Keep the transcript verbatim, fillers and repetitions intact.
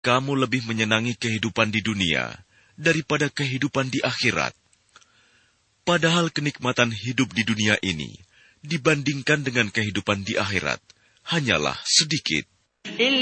kamu lebih menyenangi kehidupan di dunia daripada kehidupan di akhirat. Padahal kenikmatan hidup di dunia ini dibandingkan dengan kehidupan di akhirat hanyalah sedikit.